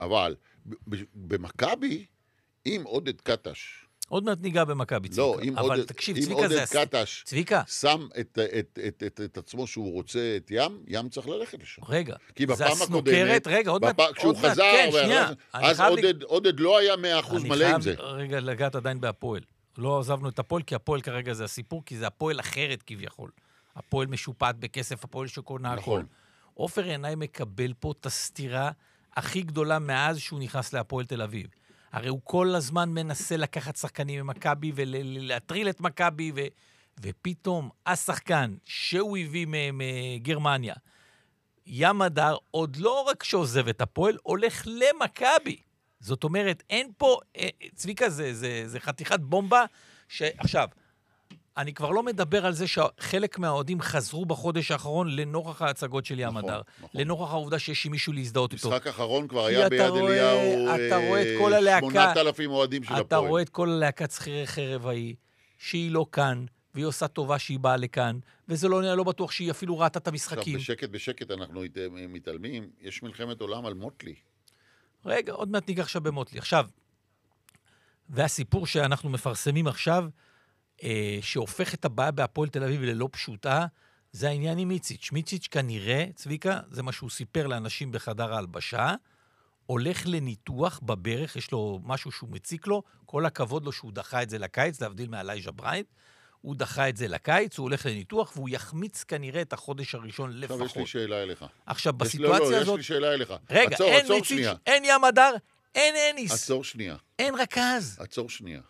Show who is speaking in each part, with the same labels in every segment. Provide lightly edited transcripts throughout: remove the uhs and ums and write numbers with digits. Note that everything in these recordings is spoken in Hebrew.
Speaker 1: אבל במכבי, אם עודד קטש,
Speaker 2: עוד מעט ניגע במכבי, צביקה.
Speaker 1: לא,
Speaker 2: אבל תקשיב,
Speaker 1: אם
Speaker 2: צביקה
Speaker 1: עודד
Speaker 2: זה...
Speaker 1: קטש
Speaker 2: צביקה.
Speaker 1: שם את עצמו שהוא רוצה את ים צריך ללכת לשם.
Speaker 2: רגע,
Speaker 1: כי
Speaker 2: זה
Speaker 1: בפעם
Speaker 2: הסנוקרת,
Speaker 1: הקודמת,
Speaker 2: רגע, עוד מעט,
Speaker 1: כשהוא חזר,
Speaker 2: כן, שנייה.
Speaker 1: אז עודד לא היה 100% מלא עם זה.
Speaker 2: אני חייב רגע לגעת עדיין בהפועל. לא עזבנו את הפועל, כי הפועל כרגע זה הסיפור, כי זה הפועל אחרת כביכול. הפועל משופט בכסף, הפועל שקונה הכל. עופר ינאי מקבל פה את הסתירה הכי גדולה מאז שהוא נכנס להפועל תל אביב. הרי הוא כל הזמן מנסה לקחת שחקנים ממכבי ולהטריל את מכבי, ופתאום השחקן שהוא הביא מגרמניה, ים הדר, עוד לא רק שעוזב את הפועל, הולך למכבי. זאת אומרת, אין פה, צביקה, זה חתיכת בומבה, שעכשיו, אני כבר לא מדבר על זה שחלק מהאוהדים חזרו בחודש האחרון לנוכח ההצגות של ים הדר, לנוכח העובדה שיש מישהו להזדהות איתו.
Speaker 1: משחק האחרון כבר היה ביד אליהו, 8,000 אוהדים של הפועל.
Speaker 2: אתה רואה את כל הלהקת שכירי חרב ההיא, שהיא לא כאן, והיא עושה טובה שהיא באה לכאן, וזה לא בטוח שהיא אפילו ראתה את המשחקים.
Speaker 1: עכשיו, בשקט אנחנו מתעלמים, יש מלחמת עולם על מוטלי.
Speaker 2: רגע, עוד מעט ניגע עכשיו במוטלי. עכשיו, והסיפור שאנחנו מפרסמים עכשיו, שהופך את הבעיה בהפועל תל אביב ללא פשוטה, זה העניין עם מיציץ'. מיציץ' כנראה, צביקה, זה מה שהוא סיפר לאנשים בחדר ההלבשה, הולך לניתוח בברך, יש לו משהו שהוא מציק לו, כל הכבוד לו שהוא דחה את זה לקיץ, להבדיל מאלייג'ה בריינט, הוא דחה את זה לקיץ, הוא הולך לניתוח, והוא יחמיץ כנראה את החודש הראשון לפחות.
Speaker 1: עכשיו יש לי שאלה אליך.
Speaker 2: עכשיו, בסיטואציה הזאת...
Speaker 1: יש לי שאלה אליך.
Speaker 2: רגע, אין מיציץ', אין ים הדר, אין אניס.
Speaker 1: עצור שנייה.
Speaker 2: אין רכז.
Speaker 1: עצור שנייה.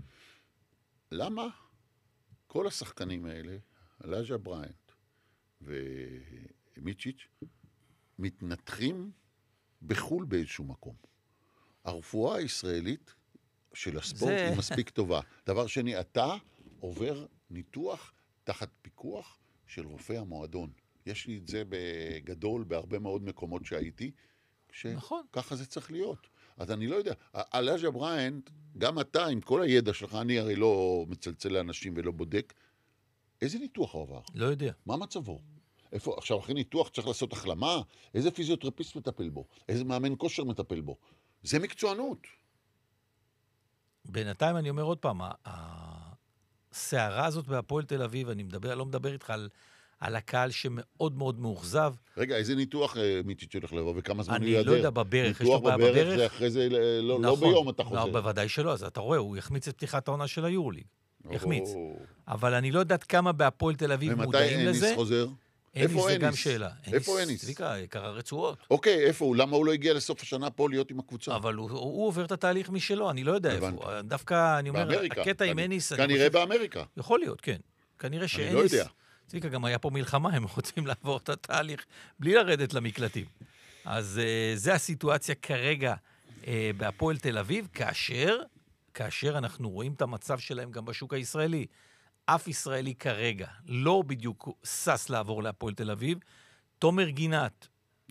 Speaker 1: למה כל השחקנים האלה, אלייג'ה בריינט ומיצ'יץ', מתנתחים בחול באיזשהו מקום? הרפואה הישראלית של הספורט היא מספיק טובה. דבר שני, אתה עובר ניתוח תחת פיקוח של רופא המועדון. יש לי את זה בגדול בהרבה מאוד מקומות שהייתי, שככה זה צריך להיות. אז אני לא יודע, אלייג'ה בריינט, גם אתה עם כל הידע שלך, אני הרי לא מצלצל לאנשים ולא בודק, איזה ניתוח הוא עבר?
Speaker 2: לא יודע.
Speaker 1: מה מצבו? איפה, עכשיו אחרי ניתוח צריך לעשות החלמה? איזה פיזיותרפיסט מטפל בו? איזה מאמן כושר מטפל בו? זה מקצוענות.
Speaker 2: בינתיים אני אומר עוד פעם, הסערה הזאת בהפועל תל אביב, אני לא מדבר איתך על הקהל שמאוד מאוד מאוכזב.
Speaker 1: רגע, איזה ניתוח מיצ'יץ' הולך לבוא וכמה זמן הוא יעדר?
Speaker 2: אני לא יודע, בברך, יש לו בעיה
Speaker 1: בברך.
Speaker 2: בברך.
Speaker 1: זה אחרי זה לא ביום אתה חוזר.
Speaker 2: לא, בוודאי שלא, אז אתה רואה, הוא יחמיץ את פתיחת העונה של היורוליג. יחמיץ. אבל אני לא יודעת כמה בהפועל תל אביב מודעים לזה.
Speaker 1: ומתי אניס חוזר? איפה
Speaker 2: אניס? זה גם שאלה.
Speaker 1: איפה אניס?
Speaker 2: צביקה, יקר הרצועות.
Speaker 1: אוקיי, איפה הוא? למה הוא לא הגיע לסוף השנה פה להיות עם הקבוצה?
Speaker 2: אבל הוא עובר את התהליך משלו, אני לא יודע איפה. דווקא, אני אומר, הקטע עם אניס...
Speaker 1: כנראה באמריקה.
Speaker 2: יכול להיות, כן. כנראה שאניס...
Speaker 1: אני לא יודע.
Speaker 2: צביקה, גם היה פה מלחמה, הם רוצים לעבור את התהליך בלי לרדת למקלטים. אז זה הסיטואציה כרגע בהפועל תל אביב, כאשר אנחנו רואים את המצב שלהם גם בשוק הישראלי. אף ישראלי כרגע לא בדיוק סס לעבור להפועל תל אביב. תומר גינת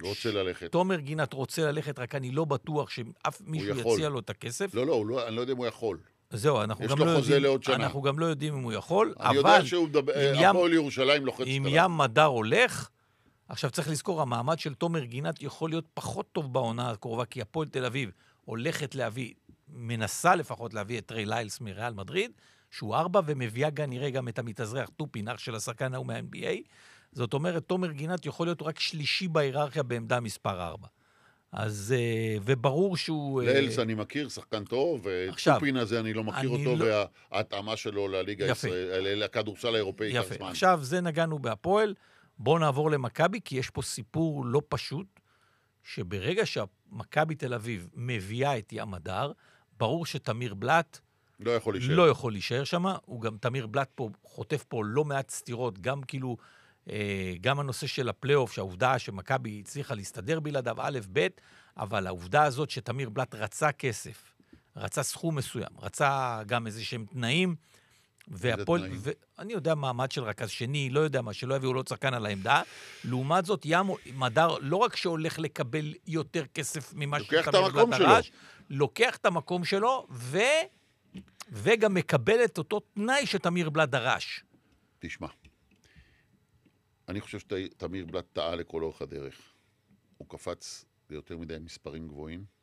Speaker 2: רוצה ללכת, רק אני לא בטוח שאף מישהו יציע לו את הכסף.
Speaker 1: לא, אני לא יודע אם הוא יכול.
Speaker 2: זהו, אנחנו גם לא יודעים אם הוא יכול,
Speaker 1: אני יודע שהפועל ירושלים לוחץ
Speaker 2: אם ים הדר הולך, עכשיו צריך לזכור, המעמד של תומר גינת יכול להיות פחות טוב בעונה הקרובה, כי הפועל תל אביב הולכת להביא, מנסה לפחות להביא את טרי ליילס מריאל מדריד, שהוא 4, ומביאה נראה גם את המתאזרח טופין, אח של השחקן ההוא מה-NBA. זאת אומרת, תומר גינת יכול להיות רק שלישי בהיררכיה בעמדה מספר 4. אז, וברור שהוא...
Speaker 1: לאלס אני מכיר, שחקן טוב, וטופין הזה אני לא מכיר אותו, וההתאמה שלו לליגה הישראלית, לכדורסל האירופאי.
Speaker 2: יפה, עכשיו זה נגענו בהפועל, בואו נעבור למכבי, כי יש פה סיפור לא פשוט, שברגע שמכבי תל אביב מביאה את ים הדר, ברור שתמיר בלט לא יכול להישאר שם, הוא גם תמיר בלט פה חוטף פה לא מעט סתירות, גם כאילו, גם הנושא של הפלייאוף, שהעובדה שמכבי הצליחה להסתדר בלעדיו א' ב', אבל העובדה הזאת שתמיר בלט רצה כסף, רצה סכום מסוים, רצה גם איזה שהם תנאים, ואני יודע מעמד של רכז שני, לא יודע מה, שלא יביאו לו צרכן על העמדה, לעומת זאת ים מדר לא רק שהולך לקבל יותר כסף ממה שתמיר בלט דרש, לוקח את המקום שלו, וגם מקבל את אותו תנאי שתמיר בלט דרש.
Speaker 1: תשמע, אני חושב שתמיר בלט טעה לכל אורך הדרך. הוא קפץ ליותר מדי מספרים גבוהים.